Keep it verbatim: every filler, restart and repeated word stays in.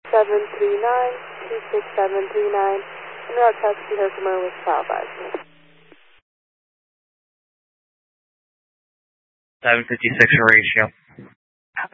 seven three nine, two six seven three nine, and route taxi Herkimer with file advisement. seven fifty-six ratio.